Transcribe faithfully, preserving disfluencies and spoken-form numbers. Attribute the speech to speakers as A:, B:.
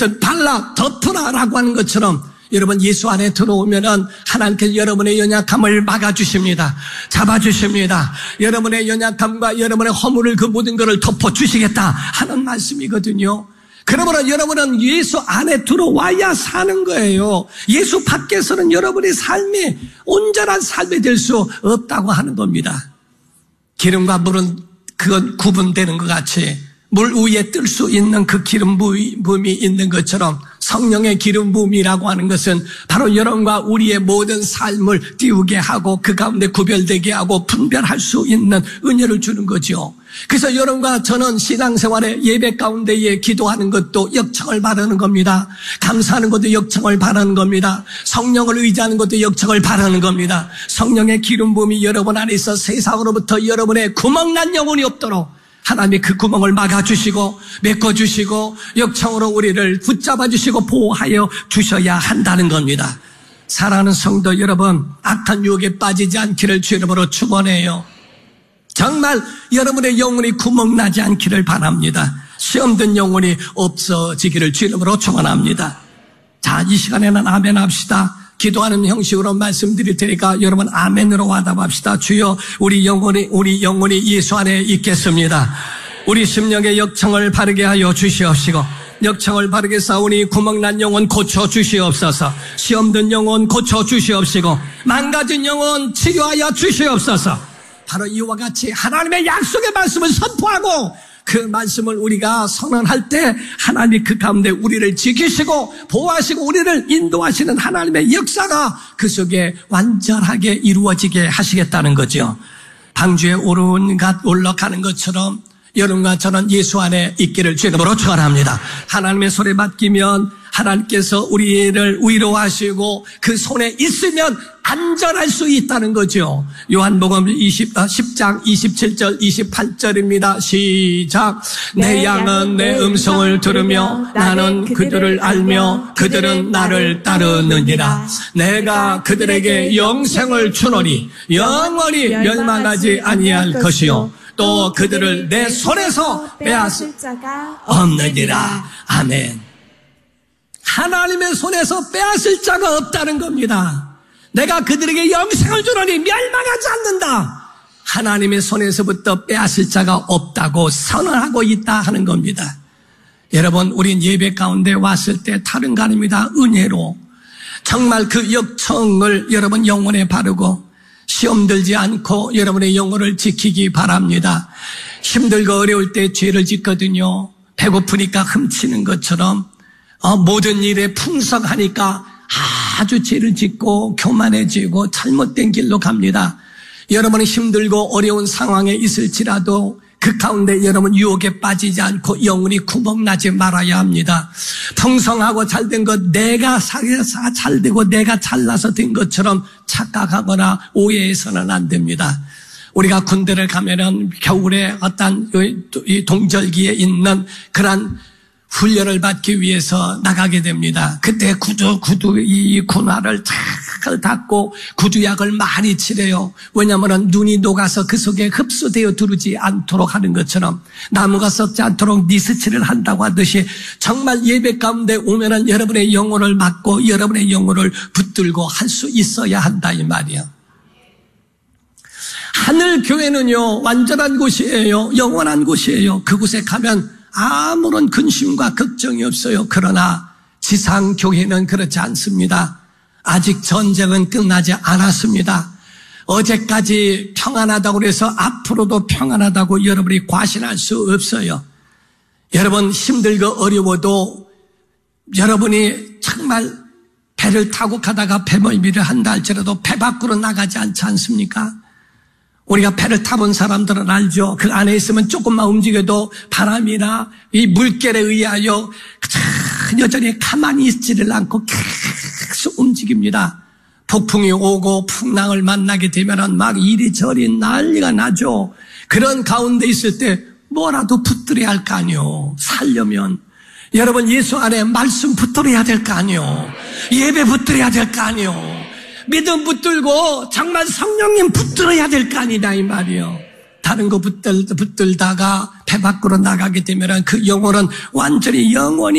A: 발라 덮으라라고 하는 것처럼 여러분 예수 안에 들어오면은 하나님께서 여러분의 연약함을 막아주십니다. 잡아주십니다. 여러분의 연약함과 여러분의 허물을 그 모든 것을 덮어주시겠다 하는 말씀이거든요. 그러므로 여러분은 예수 안에 들어와야 사는 거예요. 예수 밖에서는 여러분의 삶이 온전한 삶이 될 수 없다고 하는 겁니다. 기름과 물은 그건 구분되는 것 같이 물 위에 뜰 수 있는 그 기름 부음이 있는 것처럼 성령의 기름 부음이라고 하는 것은 바로 여러분과 우리의 모든 삶을 띄우게 하고 그 가운데 구별되게 하고 분별할 수 있는 은혜를 주는 거죠. 그래서 여러분과 저는 신앙생활의 예배 가운데에 기도하는 것도 역청을 바라는 겁니다. 감사하는 것도 역청을 바라는 겁니다. 성령을 의지하는 것도 역청을 바라는 겁니다. 성령의 기름 부음이 여러분 안에 있어 세상으로부터 여러분의 구멍난 영혼이 없도록 하나님이 그 구멍을 막아주시고 메꿔주시고 역청으로 우리를 붙잡아주시고 보호하여 주셔야 한다는 겁니다. 사랑하는 성도 여러분, 악한 유혹에 빠지지 않기를 주 이름으로 축원해요. 정말 여러분의 영혼이 구멍나지 않기를 바랍니다. 시험된 영혼이 없어지기를 주 이름으로 축원합니다. 자, 이 시간에는 아멘 합시다. 기도하는 형식으로 말씀드릴 테니까 여러분 아멘으로 화답합시다. 주여, 우리 영혼이 우리 영혼이 예수 안에 있겠습니다. 우리 심령의 역청을 바르게 하여 주시옵시고 역청을 바르게 싸우니 구멍난 영혼 고쳐 주시옵소서. 시험된 영혼 고쳐 주시옵시고 망가진 영혼 치료하여 주시옵소서. 바로 이와 같이 하나님의 약속의 말씀을 선포하고 그 말씀을 우리가 선언할 때 하나님이 그 가운데 우리를 지키시고 보호하시고 우리를 인도하시는 하나님의 역사가 그 속에 완전하게 이루어지게 하시겠다는 거죠. 방주에 오른갓 올라가는 것처럼 여러분과 저는 예수 안에 있기를 주 이름으로 축원합니다. 하나님의 손에 맡기면 하나님께서 우리를 위로하시고 그 손에 있으면 안전할 수 있다는 거죠. 요한복음 십 장 이십칠 절 이십팔 절입니다. 시작. 내 양은 내 음성을 들으며 나는 그들을 알며 그들은 나를 따르느니라. 내가 그들에게 영생을 주노니 영원히 멸망하지 아니할 것이요 또 그들을 내 손에서 빼앗을 자가 없느니라. 아멘. 하나님의 손에서 빼앗을 자가 없다는 겁니다. 내가 그들에게 영생을 주노니 멸망하지 않는다. 하나님의 손에서부터 빼앗을 자가 없다고 선언하고 있다 하는 겁니다. 여러분, 우린 예배 가운데 왔을 때 다른가 아닙니다. 은혜로 정말 그 역청을 여러분 영혼에 바르고 시험 들지 않고 여러분의 영혼을 지키기 바랍니다. 힘들고 어려울 때 죄를 짓거든요. 배고프니까 훔치는 것처럼 어, 모든 일에 풍성하니까 아주 죄를 짓고 교만해지고 잘못된 길로 갑니다. 여러분이 힘들고 어려운 상황에 있을지라도 그 가운데 여러분 유혹에 빠지지 않고 영혼이 구멍나지 말아야 합니다. 풍성하고 잘된 것 내가 잘되고 내가 잘나서 된 것처럼 착각하거나 오해해서는 안 됩니다. 우리가 군대를 가면은 겨울에 어떤 동절기에 있는 그런 훈련을 받기 위해서 나가게 됩니다. 그때 구두, 구두, 이 군화를 잘 닦고 구두약을 많이 칠해요. 왜냐하면 눈이 녹아서 그 속에 흡수되어 들어오지 않도록 하는 것처럼 나무가 썩지 않도록 니스칠을 한다고 하듯이 정말 예배 가운데 오면은 여러분의 영혼을 막고 여러분의 영혼을 붙들고 할 수 있어야 한다 이 말이에요. 하늘 교회는요, 완전한 곳이에요. 영원한 곳이에요. 그곳에 가면 아무런 근심과 걱정이 없어요. 그러나 지상교회는 그렇지 않습니다. 아직 전쟁은 끝나지 않았습니다. 어제까지 평안하다고 해서 앞으로도 평안하다고 여러분이 과신할 수 없어요. 여러분 힘들고 어려워도 여러분이 정말 배를 타고 가다가 배멀미를 한다 할지라도 배 밖으로 나가지 않지 않습니까? 우리가 배를 타본 사람들은 알죠. 그 안에 있으면 조금만 움직여도 바람이나 이 물결에 의하여 여전히 가만히 있지를 않고 계속 움직입니다. 폭풍이 오고 풍랑을 만나게 되면 막 이리저리 난리가 나죠. 그런 가운데 있을 때 뭐라도 붙들어야 할 거 아니요. 살려면 여러분 예수 안에 말씀 붙들어야 될 거 아니요. 예배 붙들어야 될 거 아니요. 믿음 붙들고 정말 성령님 붙들어야 될 거 아니다 이 말이요. 다른 거 붙들, 붙들다가 배 밖으로 나가게 되면 그 영혼은 완전히 영원히